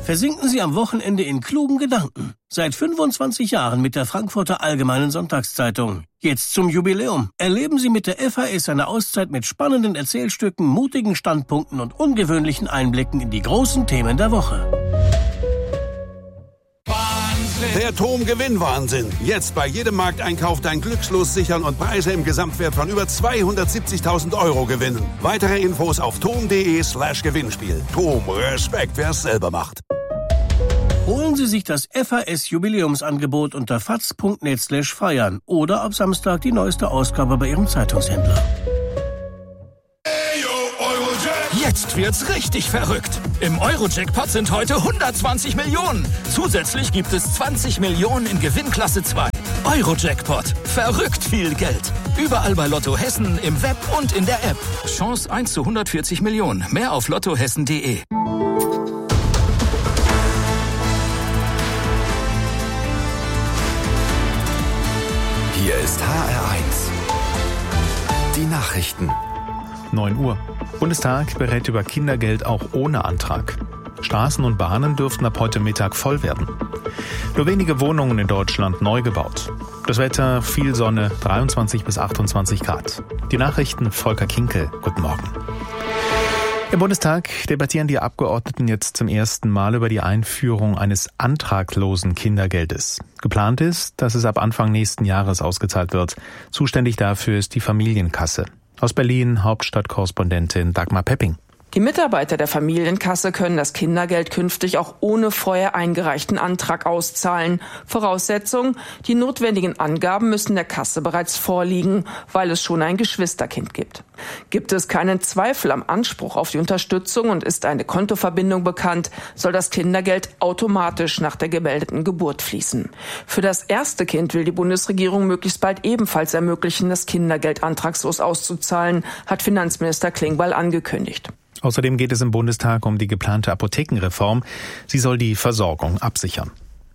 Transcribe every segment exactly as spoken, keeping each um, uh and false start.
Versinken Sie am Wochenende in klugen Gedanken. Seit fünfundzwanzig Jahren mit der Frankfurter Allgemeinen Sonntagszeitung. Jetzt zum Jubiläum. Erleben Sie mit der F A S eine Auszeit mit spannenden Erzählstücken, mutigen Standpunkten und ungewöhnlichen Einblicken in die großen Themen der Woche. Der T O M-Gewinnwahnsinn. Jetzt bei jedem Markteinkauf dein Glückslos sichern und Preise im Gesamtwert von über zweihundertsiebzigtausend Euro gewinnen. Weitere Infos auf tom.de slash Gewinnspiel. T O M, Respekt, wer es selber macht. Holen Sie sich das F A S-Jubiläumsangebot unter faz.net slash feiern oder ab Samstag die neueste Ausgabe bei Ihrem Zeitungshändler. Jetzt wird's richtig verrückt. Im Euro-Jackpot sind heute hundertzwanzig Millionen. Zusätzlich gibt es zwanzig Millionen in Gewinnklasse zwei. Euro-Jackpot. Verrückt viel Geld. Überall bei Lotto Hessen, im Web und in der App. Chance eins zu hundertvierzig Millionen. Mehr auf lottohessen punkt de. Hier ist H R eins. Die Nachrichten. neun Uhr. Bundestag berät über Kindergeld auch ohne Antrag. Straßen und Bahnen dürften ab heute Mittag voll werden. Nur wenige Wohnungen in Deutschland neu gebaut. Das Wetter, viel Sonne, dreiundzwanzig bis achtundzwanzig Grad. Die Nachrichten, Volker Kinkel. Guten Morgen. Im Bundestag debattieren die Abgeordneten jetzt zum ersten Mal über die Einführung eines antraglosen Kindergeldes. Geplant ist, dass es ab Anfang nächsten Jahres ausgezahlt wird. Zuständig dafür ist die Familienkasse. Aus Berlin Hauptstadtkorrespondentin Dagmar Pepping. Die Mitarbeiter der Familienkasse können das Kindergeld künftig auch ohne vorher eingereichten Antrag auszahlen. Voraussetzung: die notwendigen Angaben müssen der Kasse bereits vorliegen, weil es schon ein Geschwisterkind gibt. Gibt es keinen Zweifel am Anspruch auf die Unterstützung und ist eine Kontoverbindung bekannt, soll das Kindergeld automatisch nach der gemeldeten Geburt fließen. Für das erste Kind will die Bundesregierung möglichst bald ebenfalls ermöglichen, das Kindergeld antragslos auszuzahlen, hat Finanzminister Klingbeil angekündigt. Außerdem geht es im Bundestag um die geplante Apothekenreform. Sie soll die Versorgung absichern.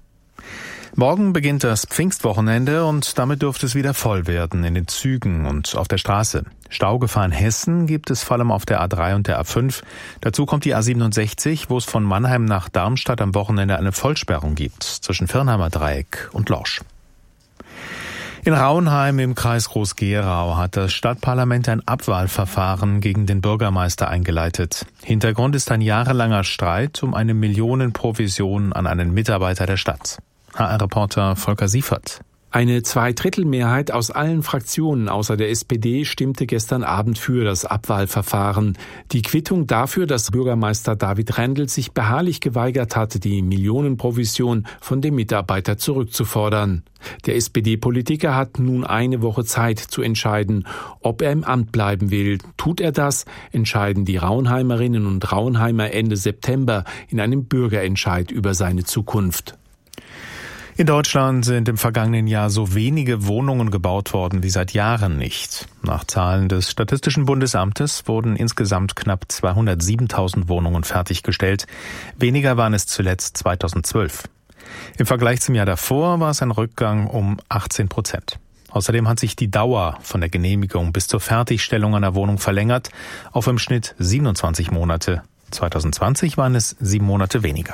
Morgen beginnt das Pfingstwochenende und damit dürfte es wieder voll werden in den Zügen und auf der Straße. Staugefahr in Hessen gibt es vor allem auf der A drei und der A fünf. Dazu kommt die A siebenundsechzig, wo es von Mannheim nach Darmstadt am Wochenende eine Vollsperrung gibt zwischen Firnheimer Dreieck und Lorsch. In Rauenheim im Kreis Groß-Gerau hat das Stadtparlament ein Abwahlverfahren gegen den Bürgermeister eingeleitet. Hintergrund ist ein jahrelanger Streit um eine Millionenprovision an einen Mitarbeiter der Stadt. H R-Reporter Volker Siefert. Eine Zweidrittelmehrheit aus allen Fraktionen außer der S P D stimmte gestern Abend für das Abwahlverfahren. Die Quittung dafür, dass Bürgermeister David Rendel sich beharrlich geweigert hatte, die Millionenprovision von dem Mitarbeiter zurückzufordern. Der S P D-Politiker hat nun eine Woche Zeit zu entscheiden, ob er im Amt bleiben will. Tut er das, entscheiden die Rauenheimerinnen und Rauenheimer Ende September in einem Bürgerentscheid über seine Zukunft. In Deutschland sind im vergangenen Jahr so wenige Wohnungen gebaut worden wie seit Jahren nicht. Nach Zahlen des Statistischen Bundesamtes wurden insgesamt knapp zweihundertsiebentausend Wohnungen fertiggestellt. Weniger waren es zuletzt zweitausendzwölf. Im Vergleich zum Jahr davor war es ein Rückgang um achtzehn Prozent. Außerdem hat sich die Dauer von der Genehmigung bis zur Fertigstellung einer Wohnung verlängert auf im Schnitt siebenundzwanzig Monate. zweitausendzwanzig waren es sieben Monate weniger.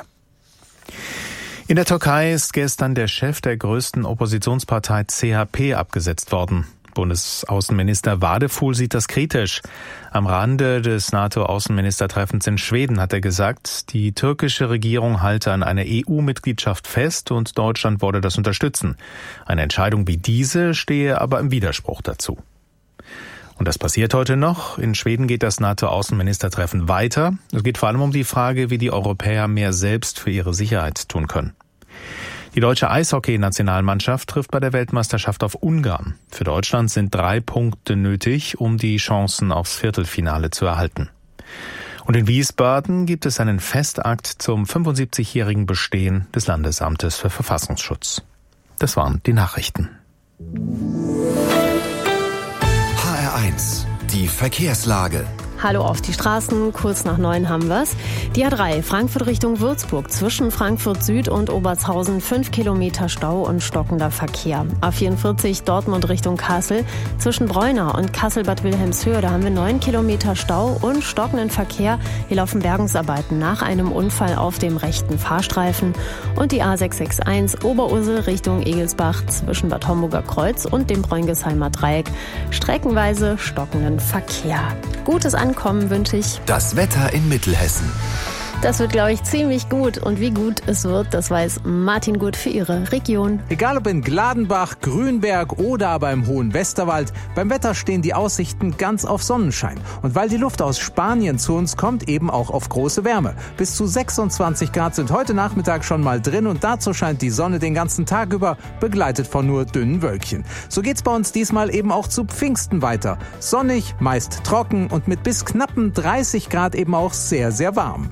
In der Türkei ist gestern der Chef der größten Oppositionspartei C H P abgesetzt worden. Bundesaußenminister Vadeful sieht das kritisch. Am Rande des NATO-Außenministertreffens in Schweden hat er gesagt, die türkische Regierung halte an einer E U-Mitgliedschaft fest und Deutschland wolle das unterstützen. Eine Entscheidung wie diese stehe aber im Widerspruch dazu. Und das passiert heute noch. In Schweden geht das NATO-Außenministertreffen weiter. Es geht vor allem um die Frage, wie die Europäer mehr selbst für ihre Sicherheit tun können. Die deutsche Eishockey-Nationalmannschaft trifft bei der Weltmeisterschaft auf Ungarn. Für Deutschland sind drei Punkte nötig, um die Chancen aufs Viertelfinale zu erhalten. Und in Wiesbaden gibt es einen Festakt zum fünfundsiebzigjährigen Bestehen des Landesamtes für Verfassungsschutz. Das waren die Nachrichten. H R eins, die Verkehrslage. Hallo auf die Straßen, kurz nach neun haben wir's. Die A drei, Frankfurt Richtung Würzburg, zwischen Frankfurt Süd und Obertshausen fünf Kilometer Stau und stockender Verkehr. A vierundvierzig, Dortmund Richtung Kassel, zwischen Breunau und Kassel-Bad Wilhelmshöhe, da haben wir neun Kilometer Stau und stockenden Verkehr. Hier laufen Bergungsarbeiten nach einem Unfall auf dem rechten Fahrstreifen. Und die A sechs sechs eins, Oberursel Richtung Egelsbach, zwischen Bad Homburger Kreuz und dem Bräungesheimer Dreieck, streckenweise stockenden Verkehr. Gutes Ankommen wünsche ich. Das Wetter in Mittelhessen. Das wird, glaube ich, ziemlich gut. Und wie gut es wird, das weiß Martin Gut für Ihre Region. Egal ob in Gladenbach, Grünberg oder aber im hohen Westerwald, beim Wetter stehen die Aussichten ganz auf Sonnenschein. Und weil die Luft aus Spanien zu uns kommt, eben auch auf große Wärme. Bis zu sechsundzwanzig Grad sind heute Nachmittag schon mal drin und dazu scheint die Sonne den ganzen Tag über, begleitet von nur dünnen Wölkchen. So geht's bei uns diesmal eben auch zu Pfingsten weiter. Sonnig, meist trocken und mit bis knappen dreißig Grad eben auch sehr, sehr warm.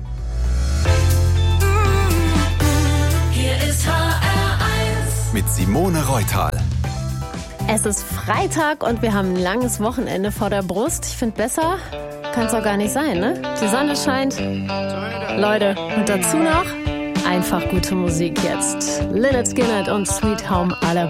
Mit Simone Reutal. Es ist Freitag und wir haben ein langes Wochenende vor der Brust. Ich finde, besser kann es doch gar nicht sein, ne? Die Sonne scheint. Leute, und dazu noch einfach gute Musik jetzt. Lynyrd Skynyrd und Sweet Home Alabama.